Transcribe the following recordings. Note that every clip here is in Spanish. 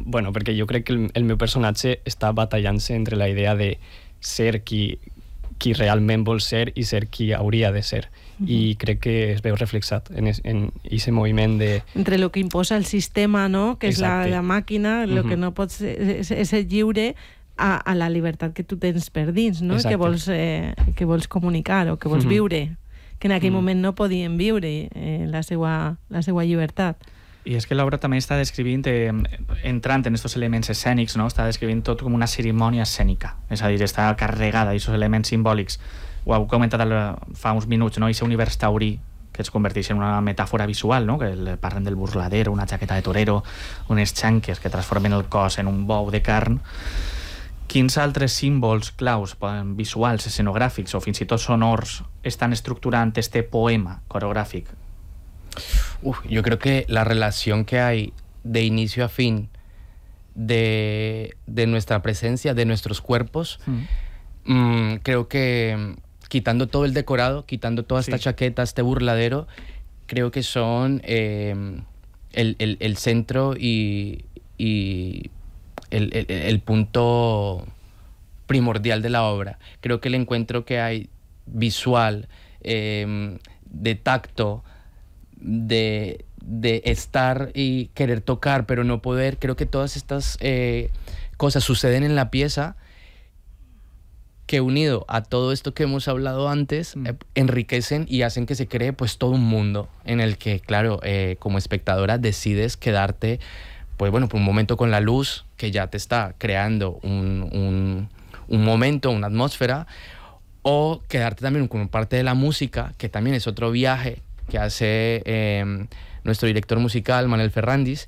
Bueno, perquè jo crec que el meu personatge està batallant-se entre la idea de ser qui realment vol ser i ser qui hauria de ser. I crec que es veu reflexat en aquest moviment de... Entre el que imposa el sistema, no? Que és la màquina, el que no pots... És el lliure a la llibertat que tu tens per dins, no? Que vols comunicar o que vols viure, que en aquell moment no podien viure la seva llibertat. I és que l'obra també està descrivint, entrant en aquests elements escènics, no? Està descrivint tot com una cerimònia escènica, és a dir, està carregada d'aquests elements simbòlics. Ho heu comentat fa uns minuts, no? Aquest univers taurí que es converteix en una metàfora visual, no? Que parlen del burladero, una jaqueta de torero, unes xanques que transformen el cos en un bou de carn. Quins altres símbols claus, visuals, escenogràfics o fins i tot sonors estan estructurant este poema coreográfico? Yo creo que la relación que hay de inicio a fin de nuestra presencia, de nuestros cuerpos, creo que quitando todo el decorado, quitando toda esta chaqueta, este burladero, creo que son el centro y el punto primordial de la obra. Creo que el encuentro que hay visual, de tacto, de estar y querer tocar pero no poder, creo que todas estas cosas suceden en la pieza, que unido a todo esto que hemos hablado antes, enriquecen y hacen que se cree pues todo un mundo en el que, claro, como espectadora decides quedarte pues bueno, por un momento con la luz que ya te está creando un momento, una atmósfera, o quedarte también con parte de la música, que también es otro viaje que hace nuestro director musical, Manuel Ferrandis.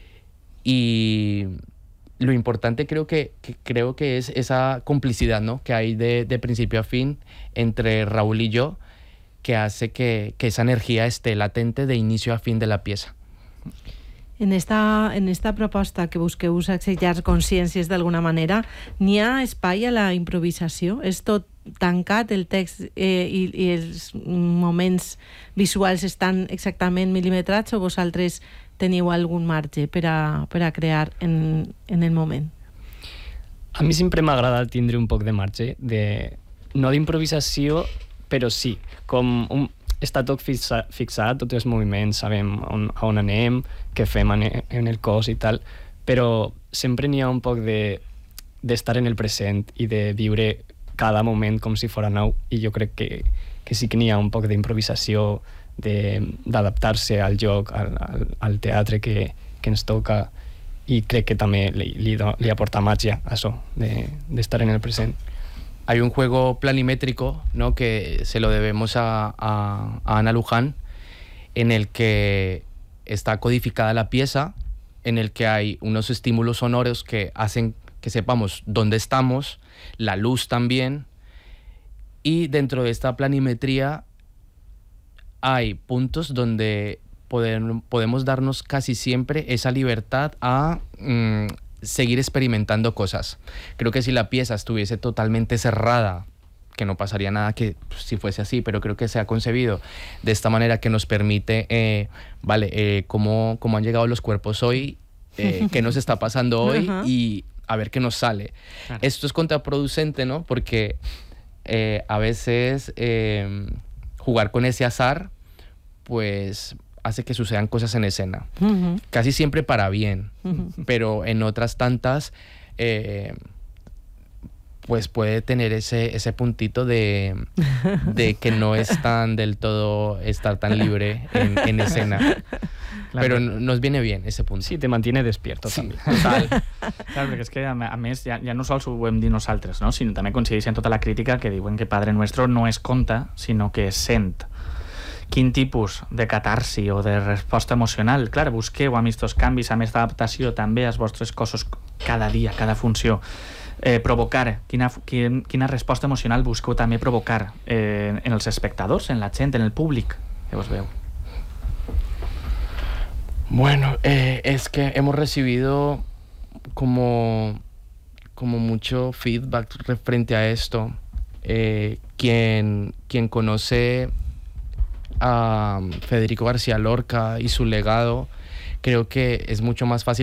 Y lo importante creo que es esa complicidad, ¿no? Que hay de principio a fin entre Raúl y yo, que hace que esa energía esté latente de inicio a fin de la pieza. En esta proposta que busqueu sacsejar consciències d'alguna manera, n'hi ha espai a la improvisació? És tot tancat, el text i els moments visuals estan exactament mil·limetrats, o vosaltres teniu algun marge per a crear en el moment? A mi sempre m'ha agradat tindre un poc de marge, no d'improvisació, però sí, com està tot fixat, tots els moviments, sabem on anem, què fem en el cos i tal, però sempre n'hi ha un poc d'estar en el present i de viure cada moment com si fos nou, i jo crec que sí que n'hi ha un poc d'improvisació, d'adaptar-se al joc, al teatre que ens toca, i crec que també li aporta màgia això, d'estar en el present. Hay un juego planimétrico, ¿no? Que se lo debemos a Ana Luján, en el que está codificada la pieza, en el que hay unos estímulos sonoros que hacen que sepamos dónde estamos, la luz también, y dentro de esta planimetría hay puntos donde podemos darnos casi siempre esa libertad a seguir experimentando cosas. Creo que si la pieza estuviese totalmente cerrada, que no pasaría nada que si fuese así, pero creo que se ha concebido de esta manera que nos permite, cómo han llegado los cuerpos hoy, qué nos está pasando hoy y a ver qué nos sale. Claro. Esto es contraproducente, ¿no? Porque a veces jugar con ese azar, pues hace que sucedan cosas en escena. Casi siempre para bien, pero en otras tantas pues puede tener ese puntito de que no es tan del todo estar tan libre en escena. Claro. Pero nos viene bien ese punto. Sí, te mantiene despierto també. Total. Clar, perquè és que a més ja no sols ho hem dit nosaltres, no? Sinó també coincideixen tota la crítica que diuen que Padre Nuestro no es conta, sinó que es sent. Quin tipus de catarsi o de resposta emocional, clar, busqueu amb aquests canvis, amb aquesta adaptació també als vostres cossos cada dia, cada funció, provocar, quina resposta emocional busqueu també provocar en els espectadors, en la gent, en el públic que us veu? Bueno, es que hemos recibido como mucho feedback frente a esto. Quien conoce a Federico García Lorca y su legado, creo que es mucho más fácil